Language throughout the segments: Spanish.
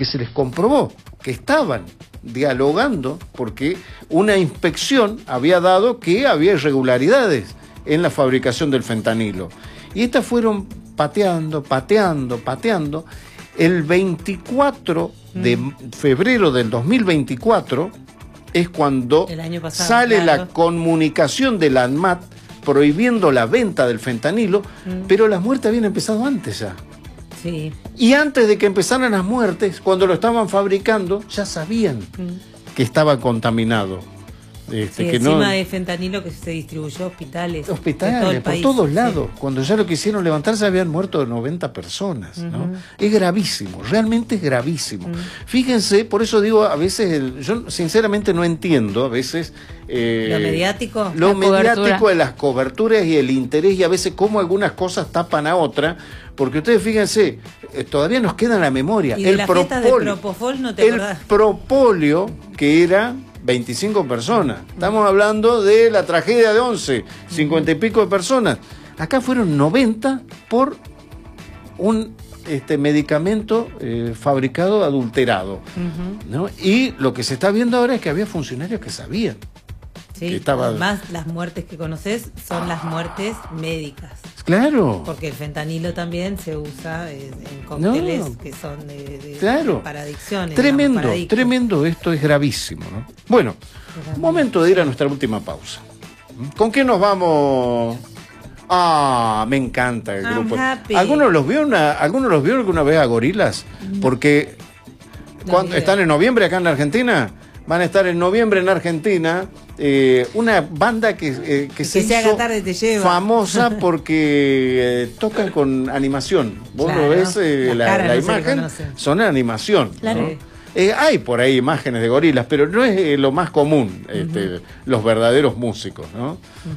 porque se les comprobó que estaban dialogando, porque una inspección había dado que había irregularidades en la fabricación del fentanilo. Y estas fueron pateando. El 24 de febrero del 2024 es cuando el año pasado, sale claro, la comunicación de la ANMAT prohibiendo la venta del fentanilo, pero las muertes habían empezado antes ya. Sí. Y antes de que empezaran las muertes, cuando lo estaban fabricando, ya sabían que estaba contaminado. Sí, que encima no, de fentanilo que se distribuyó a hospitales. hospitales, por todos lados. Sí. Cuando ya lo quisieron levantar, se habían muerto 90 personas. ¿No? Es gravísimo, realmente es gravísimo. Fíjense, por eso digo, a veces, yo sinceramente no entiendo, a veces... lo mediático. Lo mediático de las coberturas y el interés, y a veces cómo algunas cosas tapan a otra, porque ustedes fíjense, todavía nos queda en la memoria. Y de las fiestas de Propofol, ¿no te acordás? El propolio, que era 25 personas. Estamos hablando de la tragedia de 11, 50 y pico de personas. Acá fueron 90 por un medicamento fabricado adulterado. ¿No? Y lo que se está viendo ahora es que había funcionarios que sabían. Sí, además las muertes que conoces son las muertes médicas. Claro. Porque el fentanilo también se usa en cócteles que son para adicciones. Tremendo, esto es gravísimo, ¿no? Bueno, momento de ir a nuestra última pausa. ¿Con qué nos vamos? Ah, me encanta el grupo. ¿Algunos los vio alguna vez a Gorillaz? Porque están en noviembre acá en la Argentina. Van a estar en noviembre en Argentina. Una banda que se hizo famosa porque tocan con animación. Vos lo ves, la imagen, son animación. Claro. ¿No? Hay por ahí imágenes de Gorillaz, pero no es lo más común, los verdaderos músicos, ¿no?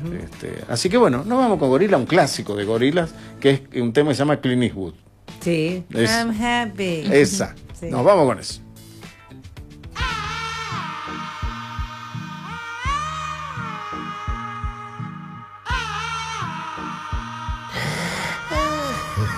Así que bueno, nos vamos con Gorillaz, un clásico de Gorillaz, que es un tema que se llama Clint Eastwood. Sí, I'm happy. Esa. Sí. Nos vamos con eso.